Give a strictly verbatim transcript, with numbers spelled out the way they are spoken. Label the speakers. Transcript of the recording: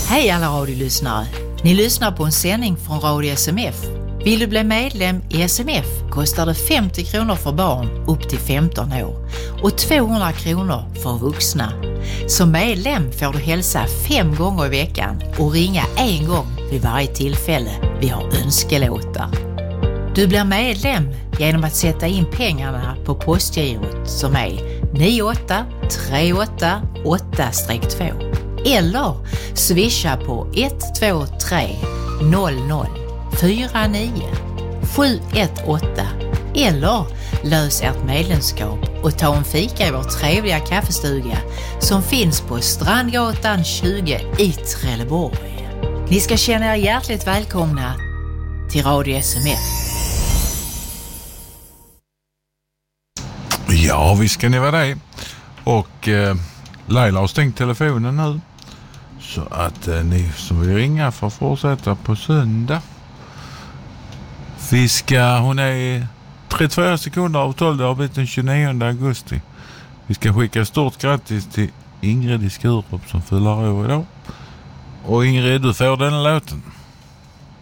Speaker 1: Hej alla radiolyssnare. Ni lyssnar på en sändning från Radio S M F. Vill du bli medlem i S M F kostar det femtio kronor för barn upp till femton år och tvåhundra kronor för vuxna. Som medlem får du hälsa fem gånger i veckan och ringa en gång vid varje tillfälle vi har önskelåtar. Du blir medlem genom att sätta in pengarna på postgirot som är nio åtta tre åtta åtta två eller swisha på ett två tre noll noll fyra nio sju ett åtta eller lös ert medlemskap och ta en fika i vår trevliga kaffestuga som finns på Strandgatan tjugo i Trelleborg. Ni ska känna er hjärtligt välkomna till Radio S M F.
Speaker 2: Ja, vi ska ni vara det. Och eh, Laila har stängt telefonen nu. Så att eh, ni som vill ringa får fortsätta på söndag. Vi ska, hon är trettiofyra sekunder av tolv, det har blivit den tjugonionde augusti. Vi ska skicka stort grattis till Ingrid i Skurup som fyller år idag. Och Ingrid, du får den låten.